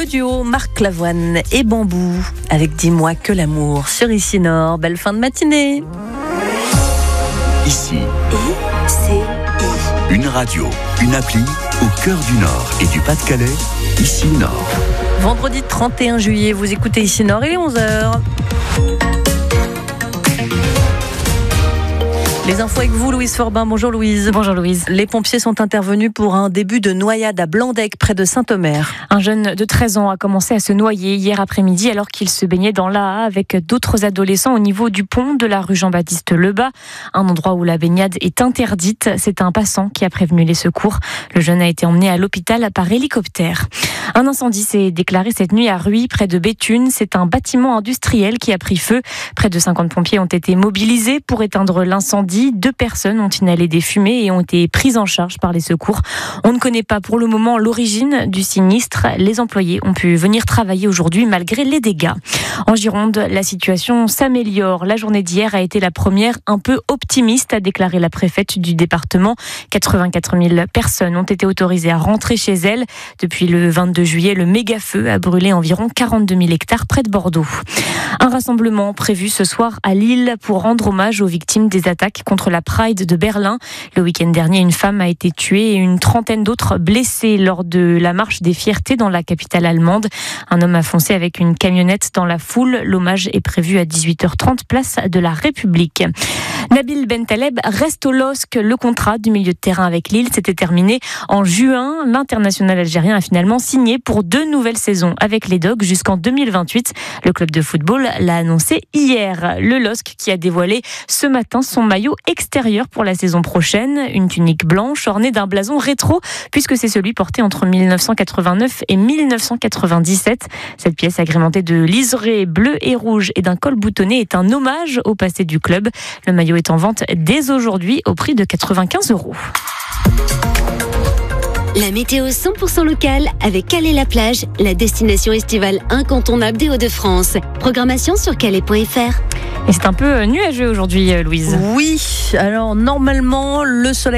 duo Marc Lavoine et Bambou avec Dis-moi que l'amour sur Ici Nord. Belle fin de matinée. Ici, ICI. une radio, une appli au cœur du Nord et du Pas-de-Calais. Ici Nord. Vendredi 31 juillet, vous écoutez Ici Nord, il est 11h. Les infos avec vous, Louise Forbin. Bonjour Louise. Bonjour Louise. Les pompiers sont intervenus pour un début de noyade à Blandec, près de Saint-Omer. Un jeune de 13 ans a commencé à se noyer hier après-midi alors qu'il se baignait dans l'Aa avec d'autres adolescents au niveau du pont de la rue Jean-Baptiste Lebas, un endroit où la baignade est interdite. C'est un passant qui a prévenu les secours. Le jeune a été emmené à l'hôpital par hélicoptère. Un incendie s'est déclaré cette nuit à Ruy, près de Béthune. C'est un bâtiment industriel qui a pris feu. Près de 50 pompiers ont été mobilisés pour éteindre l'incendie. 2 personnes ont inhalé des fumées et ont été prises en charge par les secours. On ne connaît pas pour le moment l'origine du sinistre. Les employés ont pu venir travailler aujourd'hui malgré les dégâts. En Gironde, la situation s'améliore. La journée d'hier a été la première un peu optimiste, a déclaré la préfète du département. 84 000 personnes ont été autorisées à rentrer chez elles. Depuis le 22 juillet, le méga-feu a brûlé environ 42 000 hectares près de Bordeaux. Un rassemblement prévu ce soir à Lille pour rendre hommage aux victimes des attaques contre la Pride de Berlin. Le week-end dernier, une femme a été tuée et une trentaine d'autres blessées lors de la marche des fiertés dans la capitale allemande. Un homme a foncé avec une camionnette dans la foule. L'hommage est prévu à 18h30, place de la République. Nabil Bentaleb reste au LOSC. Le contrat du milieu de terrain avec Lille s'était terminé en juin. L'international algérien a finalement signé pour 2 nouvelles saisons avec les Dogs jusqu'en 2028. Le club de football l'a annoncé hier. Le LOSC qui a dévoilé ce matin son maillot extérieur pour la saison prochaine. Une tunique blanche ornée d'un blason rétro puisque c'est celui porté entre 1989 et 1997. Cette pièce agrémentée de liserés bleu et rouge et d'un col boutonné est un hommage au passé du club. Le maillot est en vente dès aujourd'hui au prix de 95 €. La météo 100% locale avec Calais-la-Plage, la destination estivale incontournable des Hauts-de-France. Programmation sur calais.fr. Et c'est un peu nuageux aujourd'hui, Louise. Oui, alors normalement, le soleil